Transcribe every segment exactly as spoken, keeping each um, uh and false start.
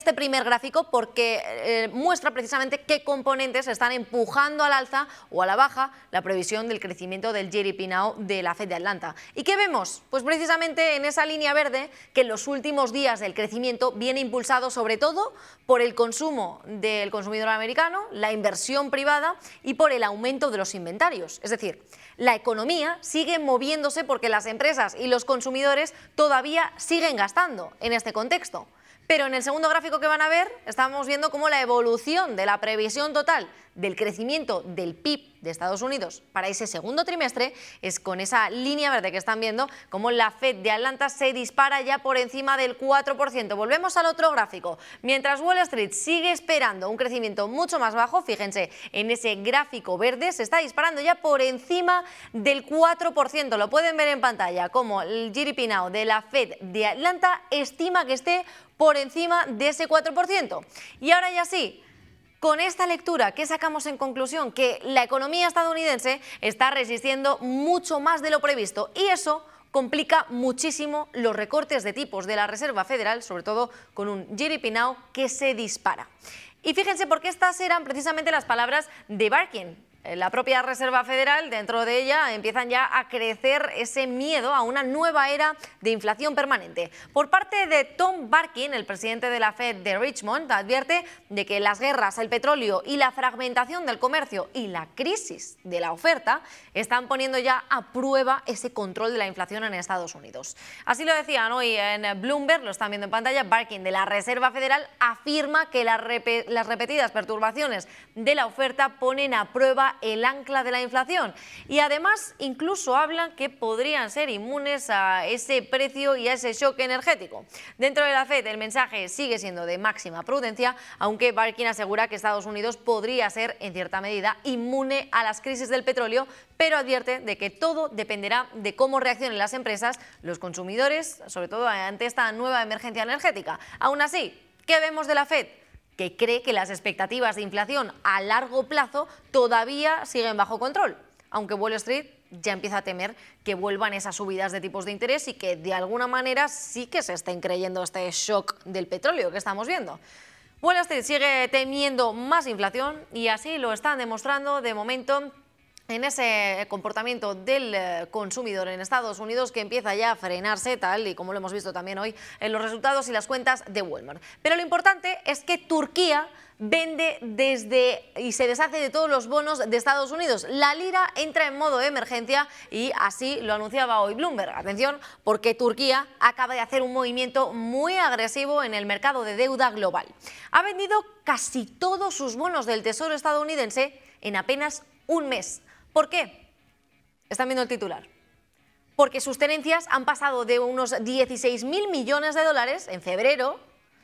Este primer gráfico porque eh, muestra precisamente qué componentes están empujando al alza o a la baja la previsión del crecimiento del G D P Now de la Fed de Atlanta. ¿Y qué vemos? Pues precisamente en esa línea verde que en los últimos días del crecimiento viene impulsado sobre todo por el consumo del consumidor americano, la inversión privada y por el aumento de los inventarios. Es decir, la economía sigue moviéndose porque las empresas y los consumidores todavía siguen gastando en este contexto. Pero en el segundo gráfico que van a ver, estamos viendo cómo la evolución de la previsión total del crecimiento del P I B de Estados Unidos para ese segundo trimestre es con esa línea verde que están viendo, cómo la Fed de Atlanta se dispara ya por encima del cuatro por ciento. Volvemos al otro gráfico. Mientras Wall Street sigue esperando un crecimiento mucho más bajo, fíjense, en ese gráfico verde se está disparando ya por encima del cuatro por ciento. Lo pueden ver en pantalla, como el G D P Now de la Fed de Atlanta estima que esté por encima de ese cuatro por ciento. Y ahora ya sí, con esta lectura, ¿qué sacamos en conclusión? Que la economía estadounidense está resistiendo mucho más de lo previsto y eso complica muchísimo los recortes de tipos de la Reserva Federal, sobre todo con un G D P Now que se dispara. Y fíjense porque estas eran precisamente las palabras de Barkin. La propia Reserva Federal, dentro de ella, empiezan ya a crecer ese miedo a una nueva era de inflación permanente. Por parte de Tom Barkin, el presidente de la Fed de Richmond, advierte de que las guerras, el petróleo y la fragmentación del comercio y la crisis de la oferta están poniendo ya a prueba ese control de la inflación en Estados Unidos. Así lo decían hoy en Bloomberg, lo están viendo en pantalla. Barkin de la Reserva Federal afirma que las, rep las repetidas perturbaciones de la oferta ponen a prueba el ancla de la inflación y además incluso hablan que podrían ser inmunes a ese precio y a ese shock energético. Dentro de la Fed el mensaje sigue siendo de máxima prudencia, aunque Barkin asegura que Estados Unidos podría ser en cierta medida inmune a las crisis del petróleo, pero advierte de que todo dependerá de cómo reaccionen las empresas, los consumidores, sobre todo ante esta nueva emergencia energética. Aún así, ¿qué vemos de la Fed? Que cree que las expectativas de inflación a largo plazo todavía siguen bajo control, aunque Wall Street ya empieza a temer que vuelvan esas subidas de tipos de interés y que de alguna manera sí que se estén creyendo este shock del petróleo que estamos viendo. Wall Street sigue temiendo más inflación y así lo están demostrando de momento en ese comportamiento del consumidor en Estados Unidos que empieza ya a frenarse, tal y como lo hemos visto también hoy en los resultados y las cuentas de Walmart. Pero lo importante es que Turquía vende desde y se deshace de todos los bonos de Estados Unidos. La lira entra en modo de emergencia y así lo anunciaba hoy Bloomberg. Atención, porque Turquía acaba de hacer un movimiento muy agresivo en el mercado de deuda global. Ha vendido casi todos sus bonos del Tesoro estadounidense en apenas un mes. ¿Por qué? Están viendo el titular. Porque sus tenencias han pasado de unos dieciséis mil millones de dólares en febrero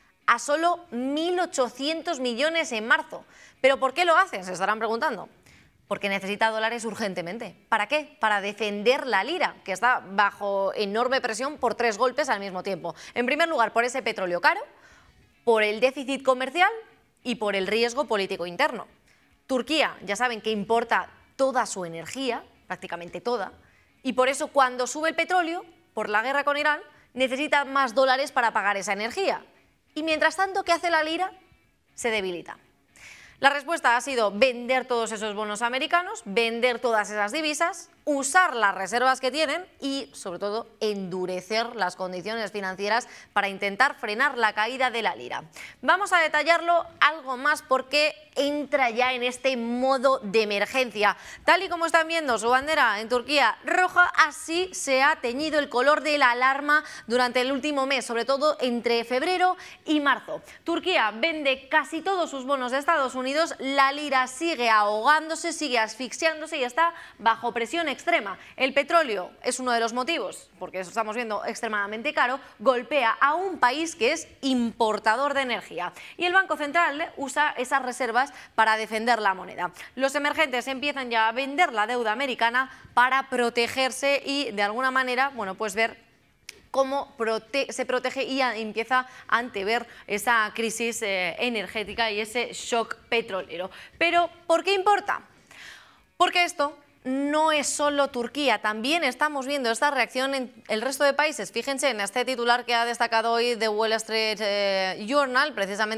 a solo mil ochocientos millones en marzo. ¿Pero por qué lo hacen? Se estarán preguntando. Porque necesita dólares urgentemente. ¿Para qué? Para defender la lira, que está bajo enorme presión por tres golpes al mismo tiempo. En primer lugar, por ese petróleo caro, por el déficit comercial y por el riesgo político interno. Turquía, ya saben que importa toda su energía, prácticamente toda, y por eso cuando sube el petróleo, por la guerra con Irán, necesita más dólares para pagar esa energía. Y mientras tanto, ¿qué hace la lira? Se debilita. La respuesta ha sido vender todos esos bonos americanos, vender todas esas divisas, usar las reservas que tienen y, sobre todo, endurecer las condiciones financieras para intentar frenar la caída de la lira. Vamos a detallarlo algo más porque entra ya en este modo de emergencia. Tal y como están viendo su bandera en Turquía roja, así se ha teñido el color de la alarma durante el último mes, sobre todo entre febrero y marzo. Turquía vende casi todos sus bonos de Estados Unidos, la lira sigue ahogándose, sigue asfixiándose y está bajo presión extrema. El petróleo es uno de los motivos, porque eso estamos viendo extremadamente caro, golpea a un país que es importador de energía. Y el Banco Central usa esas reservas para defender la moneda. Los emergentes empiezan ya a vender la deuda americana para protegerse y de alguna manera, bueno, pues ver cómo prote se protege y a empieza a antever esa crisis eh, energética y ese shock petrolero. Pero, ¿por qué importa? Porque esto no es solo Turquía, también estamos viendo esta reacción en el resto de países. Fíjense en este titular que ha destacado hoy The Wall Street eh, Journal, precisamente